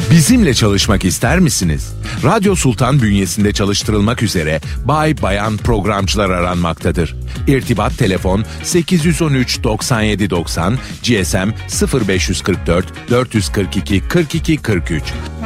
Bizimle çalışmak ister misiniz? Radyo Sultan bünyesinde çalıştırılmak üzere bay bayan programcılar aranmaktadır. İrtibat telefon 813 97 90, GSM 0544 442 42 43.